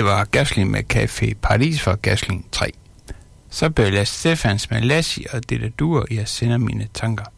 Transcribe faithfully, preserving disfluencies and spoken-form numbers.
var Gaslin med Café Paris for Gaslin tre. Så blev Lasse Stefans med Lassie og det der duer, jeg sender mine tanker.